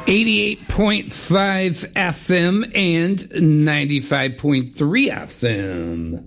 88.5 FM and 95.3 FM.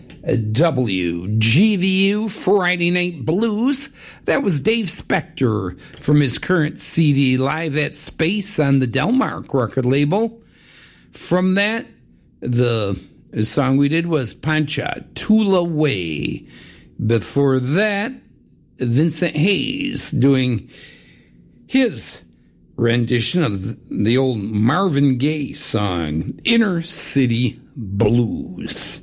WGVU Friday Night Blues. That was Dave Spector from his current CD, Live at Space, on the Delmark record label. From that, the song we did was Pancha Tula Way. Before that, Vincent Hayes doing his rendition of the old Marvin Gaye song, Inner City Blues.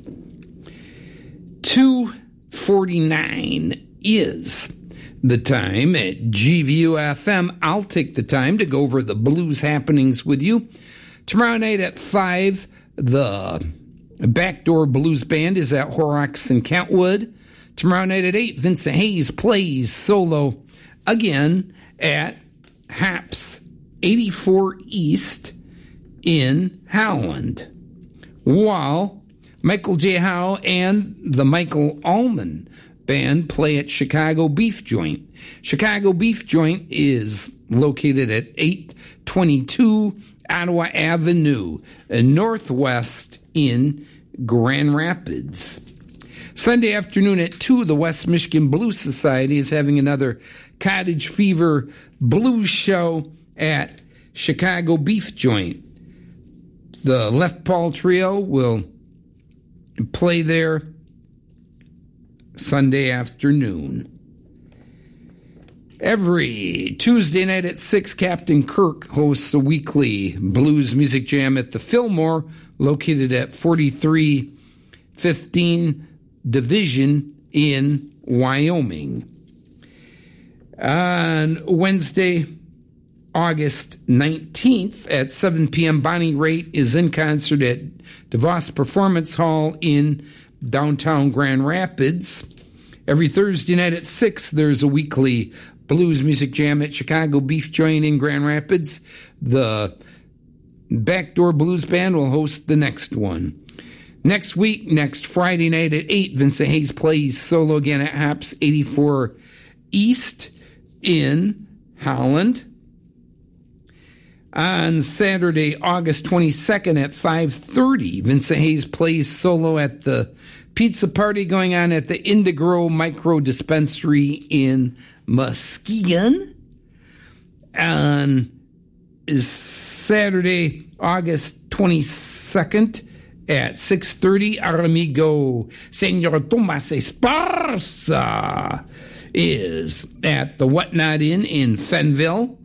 2:49 is the time at GVU FM. I'll take the time to go over the blues happenings with you. Tomorrow night at 5, the Backdoor Blues Band is at Horrocks in Kentwood. Tomorrow night at 8, Vincent Hayes plays solo again at Haps 84 East in Howland, while Michael J. Howe and the Michael Allman Band play at Chicago Beef Joint. Chicago Beef Joint is located at 822 Ottawa Avenue, northwest in Grand Rapids. Sunday afternoon at 2, the West Michigan Blues Society is having another Cottage Fever blues show at Chicago Beef Joint. The Left Paul Trio will play there Sunday afternoon. Every Tuesday night at 6, Captain Kirk hosts a weekly blues music jam at the Fillmore, located at 4315 Division in Wyoming. On Wednesday, August 19th at 7 p.m., Bonnie Raitt is in concert at DeVos Performance Hall in downtown Grand Rapids. Every Thursday night at 6, there's a weekly blues music jam at Chicago Beef Joint in Grand Rapids. The Backdoor Blues Band will host the next one. Next week, next Friday night at 8, Vincent Hayes plays solo again at Haps 84 East in Holland. On Saturday, August 22nd at 5:30, Vincent Hayes plays solo at the pizza party going on at the Indigro Micro Dispensary in Muskegon. On Saturday, August 22nd at 6:30, our amigo Senor Tomas Esparza is at the Whatnot Inn in Fenville.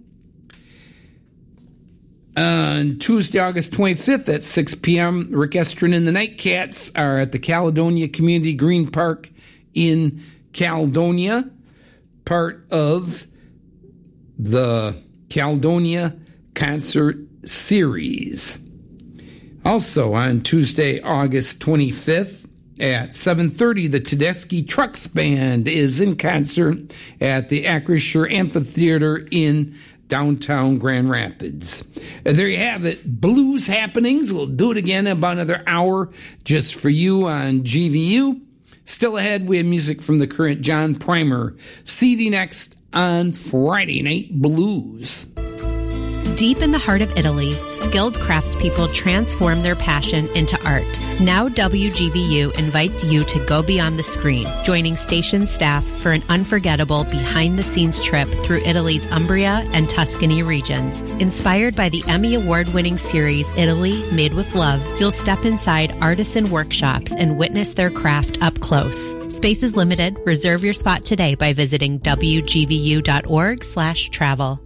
On Tuesday, August 25th at 6 p.m., Rick Estrin and the Nightcats are at the Caledonia Community Green Park in Caledonia, part of the Caledonia Concert Series. Also on Tuesday, August 25th at 7:30, the Tedeschi Trucks Band is in concert at the Acrisure Amphitheater in downtown Grand Rapids. There you have it. Blues happenings. We'll do it again in about another hour just for you on GVU. Still ahead, we have music from the current John Primer CD next on Friday Night Blues. Deep in the heart of Italy, skilled craftspeople transform their passion into art. Now WGVU invites you to go beyond the screen, joining station staff for an unforgettable behind-the-scenes trip through Italy's Umbria and Tuscany regions. Inspired by the Emmy Award-winning series Italy Made with Love, you'll step inside artisan workshops and witness their craft up close. Space is limited. Reserve your spot today by visiting wgvu.org/travel.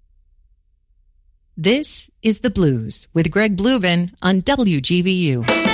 This is The Blues with Greg Bluben on WGVU.